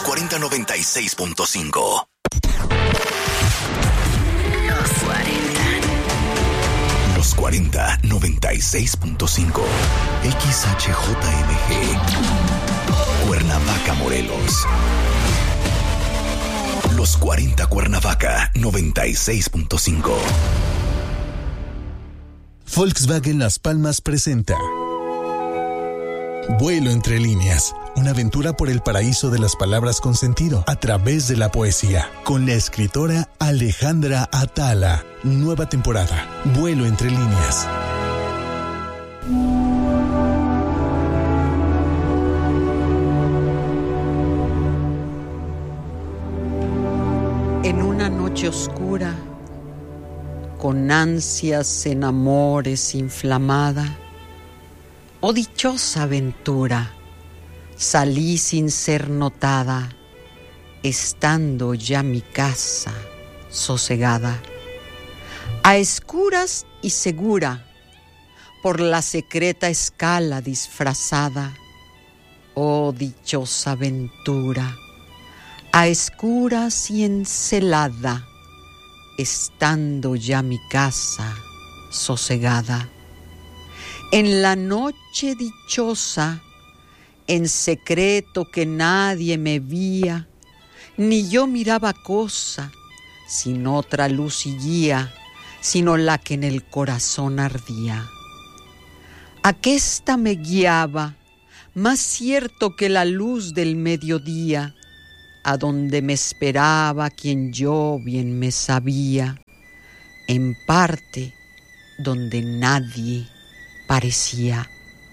4096.5. Los 40 96.5. XHJMG. Cuernavaca, Morelos. Los 40 Cuernavaca 96.5. Volkswagen Las Palmas presenta Vuelo entre líneas, una aventura por el paraíso de las palabras con sentido a través de la poesía, con la escritora Alejandra Atala. Nueva temporada, Vuelo entre líneas. En una noche oscura, con ansias en amores inflamada, oh dichosa aventura, salí sin ser notada, estando ya mi casa sosegada. A escuras y segura, por la secreta escala disfrazada, oh dichosa aventura, a escuras y encelada, estando ya mi casa sosegada. En la noche dichosa, en secreto que nadie me vía, ni yo miraba cosa, sin otra luz y guía, sino la que en el corazón ardía. Aquesta me guiaba, más cierto que la luz del mediodía, a donde me esperaba quien yo bien me sabía, en parte donde nadie parecía.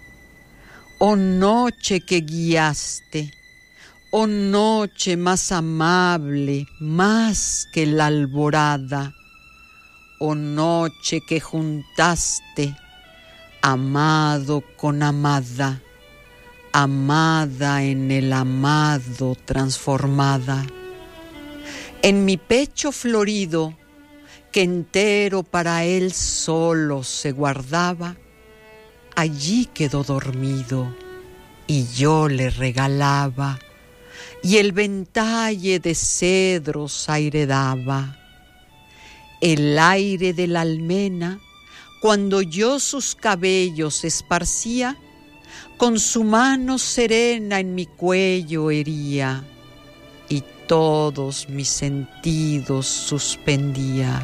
Oh noche que guiaste, oh noche más amable, más que la alborada, oh noche que juntaste amado con amada, amada en el amado transformada. En mi pecho florido, que entero para él solo se guardaba, allí quedó dormido y yo le regalaba, y el ventalle de cedros aire daba. El aire de la almena, cuando yo sus cabellos esparcía, con su mano serena en mi cuello hería, y todos mis sentidos suspendía.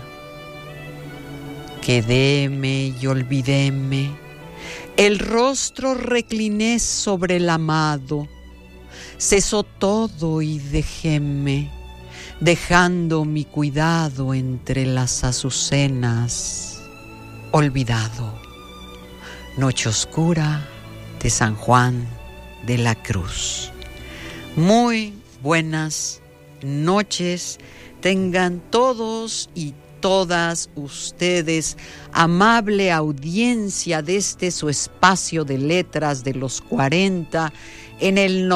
Quedéme y olvidéme, el rostro recliné sobre el amado, cesó todo y dejéme, dejando mi cuidado entre las azucenas, olvidado. Noche oscura de San Juan de la Cruz. Muy buenas noches tengan todos y todas ustedes, amable audiencia de este su espacio de letras de los 40 en el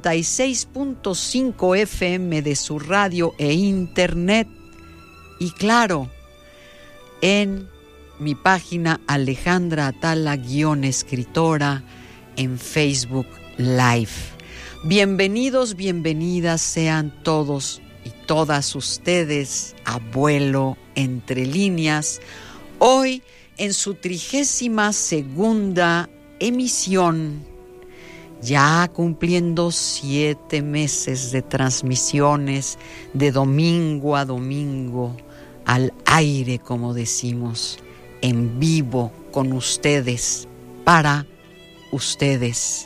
96.5 FM de su radio e internet, y claro, en mi página Alejandra Atala _escritora en Facebook Live. Bienvenidos, bienvenidas sean todos y todas ustedes a Vuelo entre líneas, hoy en su 32ª emisión, ya cumpliendo 7 meses de transmisiones de domingo a domingo, al aire, como decimos, en vivo con ustedes, para ustedes.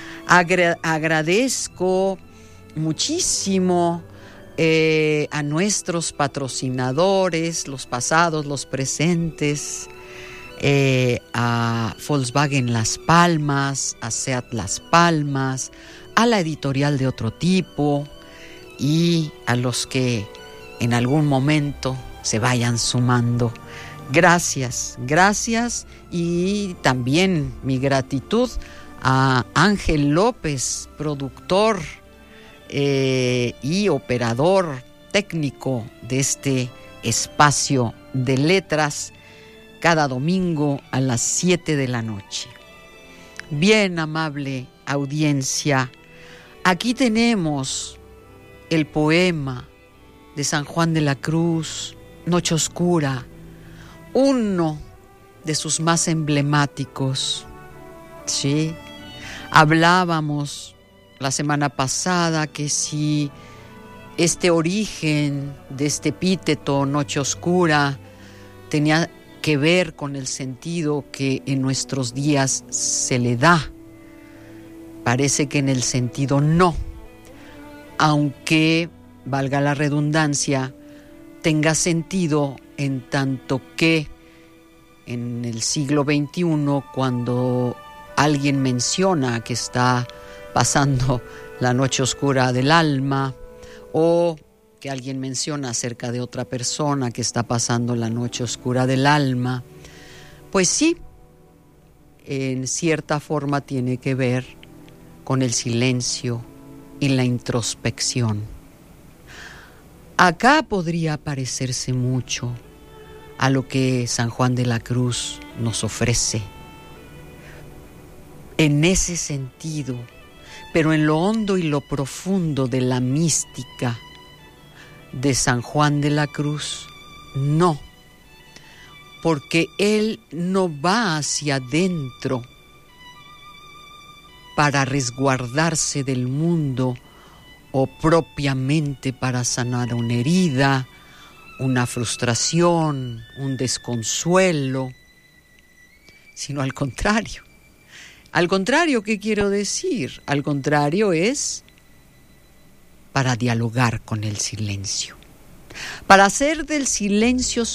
Agradezco muchísimo a nuestros patrocinadores, los pasados, los presentes, a Volkswagen Las Palmas, a SEAT Las Palmas, a la editorial de Otro Tipo y a los que en algún momento se vayan sumando. Gracias, gracias, y también mi gratitud a Ángel López, productor y operador técnico de este espacio de letras, cada domingo a las 7 de la noche. Bien, amable audiencia, aquí tenemos el poema de San Juan de la Cruz, Noche Oscura, uno de sus más emblemáticos. Sí, hablábamos la semana pasada que si este origen de este epíteto Noche Oscura tenía que ver con el sentido que en nuestros días se le da. Parece que en el sentido no, aunque, valga la redundancia, tenga sentido en tanto que en el siglo XXI, cuando alguien menciona que está pasando la noche oscura del alma, o que alguien menciona acerca de otra persona que está pasando la noche oscura del alma, pues sí, en cierta forma tiene que ver con el silencio y la introspección. Acá podría parecerse mucho a lo que San Juan de la Cruz nos ofrece. En ese sentido, pero en lo hondo y lo profundo de la mística de San Juan de la Cruz, no, porque él no va hacia adentro para resguardarse del mundo o propiamente para sanar una herida, una frustración, un desconsuelo, sino al contrario. Al contrario, ¿qué quiero decir? Al contrario es para dialogar con el silencio, para hacer del silencio